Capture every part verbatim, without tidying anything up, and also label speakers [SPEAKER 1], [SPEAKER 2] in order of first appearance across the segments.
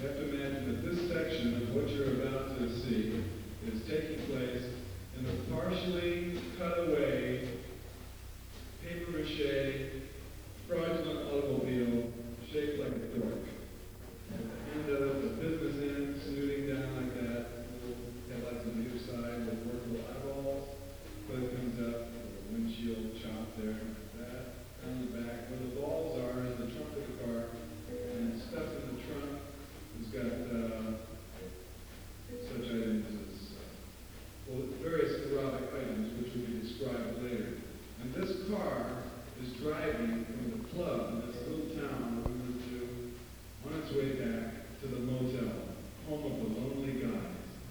[SPEAKER 1] You have to imagine that this section of what you're about to see is taking place in a partially cut away, paper mache, fraudulent automobile shaped like a dork. And uh, the business end snooting down like that, little headlights on either side with workable eyeballs. Hood comes up, with a windshield chop there like that. Down the back, where the balls are is the trunk of the car, and stuff in the trunk has got uh, such items as, uh, well, various erotic items which will be described later. And this car is driving from the club in this little town we went to on its way back to the motel, home of the lonely guys.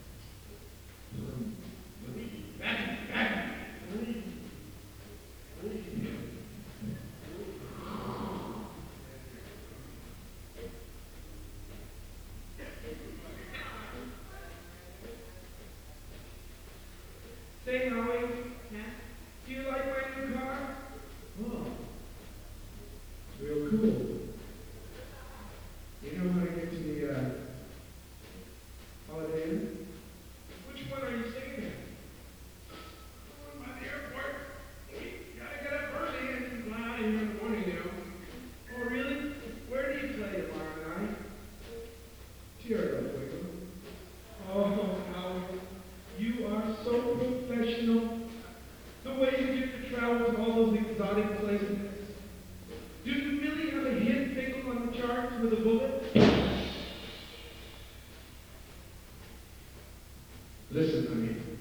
[SPEAKER 1] Back, back.
[SPEAKER 2] Say, Howie, yeah? Do you like my new car?
[SPEAKER 1] Oh, it's real cool. You know how to get to the uh, Holiday Inn?
[SPEAKER 2] Which one are you staying at? The one by the airport. We gotta get up early and fly out of here in the morning, you know. Oh, really? Where do you play tomorrow night?
[SPEAKER 1] Tear up, Wiggum.
[SPEAKER 2] Oh, Howie, you are so professional. The way you get to travel to all those exotic places. Do you really have a hit pickle on the charts with a bullet?
[SPEAKER 1] Listen, honey.